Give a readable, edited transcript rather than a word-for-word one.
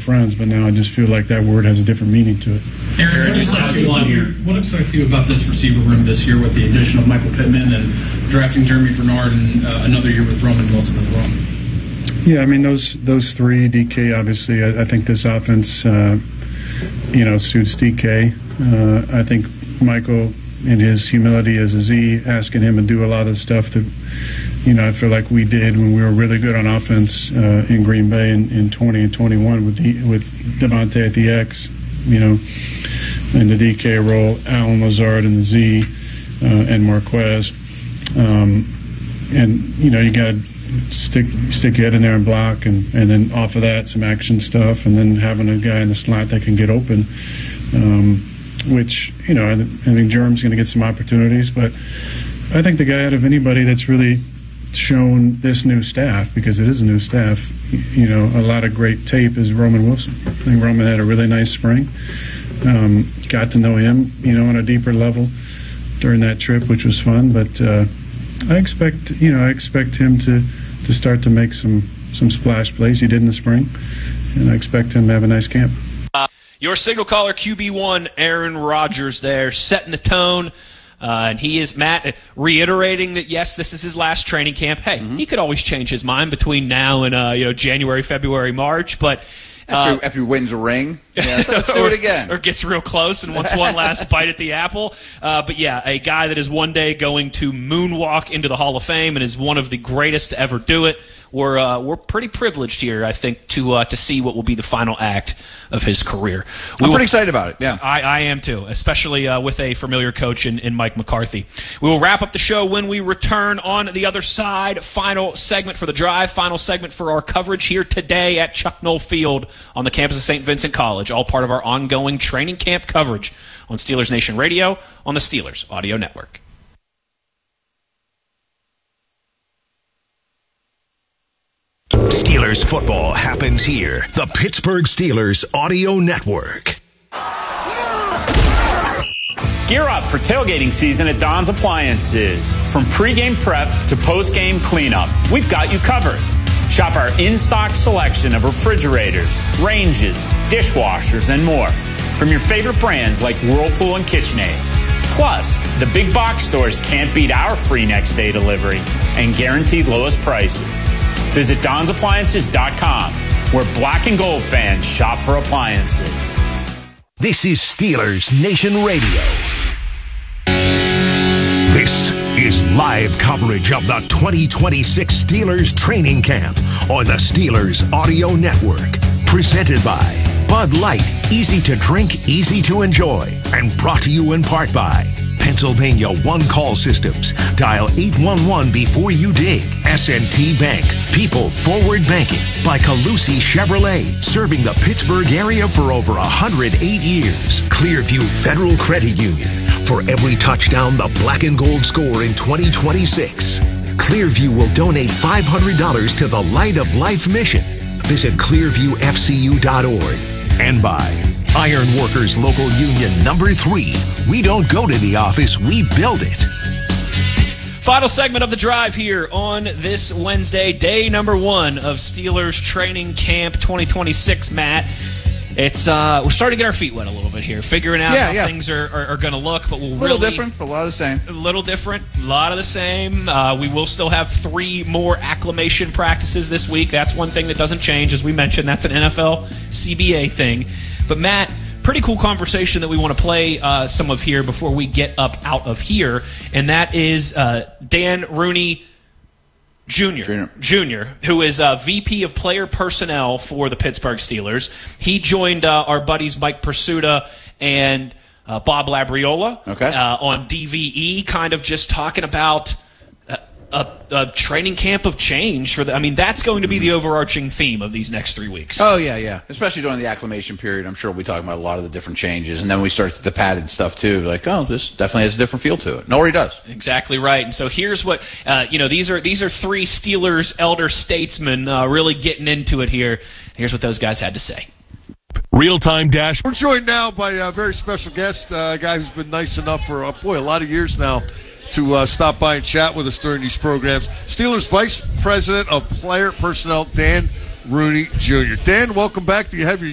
friends, but now I just feel like that word has a different meaning to it. Aaron, what excites you about this receiver room this year with the addition of Michael Pittman and drafting Jeremy Bernard and another year with Roman Wilson as well? Yeah, I mean, those three, DK, obviously, I think this offense, suits DK. I think Michael, in his humility as a Z, asking him to do a lot of stuff that, I feel like we did when we were really good on offense in Green Bay in 20 and 21 with Devontae at the X, in the DK role, Allen Lazard in the Z, and Marquez. You got to stick your head in there and block, and then off of that, some action stuff, and then having a guy in the slot that can get open, which, I think Jerm's going to get some opportunities, but I think the guy out of anybody that's really shown this new staff, because it is a new staff, a lot of great tape, is Roman Wilson. I think Roman had a really nice spring. Got to know him, on a deeper level during that trip, which was fun, but I expect him to start to make some splash plays. He did in the spring, and I expect him to have a nice camp. Your signal caller, QB1, Aaron Rodgers there, setting the tone. And he is, Matt, reiterating that, yes, this is his last training camp. Hey, he could always change his mind between now and, January, February, March. But after he wins a ring, let's do it again. Or gets real close and wants one last bite at the apple. But, yeah, a guy that is one day going to moonwalk into the Hall of Fame and is one of the greatest to ever do it. We're pretty privileged here, I think, to see what will be the final act of his career. I'm pretty excited about it, yeah. I am too, especially with a familiar coach in Mike McCarthy. We will wrap up the show when we return on the other side. Final segment for the drive, final segment for our coverage here today at Chuck Noll Field on the campus of St. Vincent College, all part of our ongoing training camp coverage on Steelers Nation Radio on the Steelers Audio Network. Steelers football happens here. The Pittsburgh Steelers Audio Network. Gear up for tailgating season at Don's Appliances. From pregame prep to postgame cleanup, we've got you covered. Shop our in-stock selection of refrigerators, ranges, dishwashers, and more from your favorite brands like Whirlpool and KitchenAid. Plus, the big box stores can't beat our free next-day delivery and guaranteed lowest prices. Visit DonsAppliances.com, where black and gold fans shop for appliances. This is Steelers Nation Radio. This is live coverage of the 2026 Steelers training camp on the Steelers Audio Network. Presented by Bud Light, easy to drink, easy to enjoy. And brought to you in part by Pennsylvania One Call Systems. Dial 811 before you dig. S&T Bank. People Forward Banking. By Calusi Chevrolet. Serving the Pittsburgh area for over 108 years. Clearview Federal Credit Union. For every touchdown the black and gold score in 2026. Clearview will donate $500 to the Light of Life mission. Visit clearviewfcu.org. And by Iron Workers Local Union Number 3. We don't go to the office, we build it. Final segment of the drive here on this Wednesday, day number 1 of Steelers Training Camp 2026, Matt. It's we're starting to get our feet wet a little bit here, figuring out how things are going to look, but we'll a little different, but a lot of the same. A little different, a lot of the same. We will still have 3 more acclimation practices this week. That's one thing that doesn't change, as we mentioned. That's an NFL CBA thing. But Matt, pretty cool conversation that we want to play some of here before we get up out of here, and that is Dan Rooney Jr., who is VP of Player Personnel for the Pittsburgh Steelers. He joined our buddies Mike Pursuta and Bob Labriola on DVE, kind of just talking about a training camp of change for that's going to be the overarching theme of these next 3 weeks. Oh, yeah. Especially during the acclimation period. I'm sure we'll be talking about a lot of the different changes. And then we start the padded stuff, too. Like, this definitely has a different feel to it. It already does. Exactly right. And so here's what, these are 3 Steelers elder statesmen really getting into it here. Here's what those guys had to say. Real-time dash. We're joined now by a very special guest, a guy who's been nice enough for, a lot of years now to stop by and chat with us during these programs. Steelers Vice President of Player Personnel, Dan Rooney Jr. Dan, welcome back. Do you have your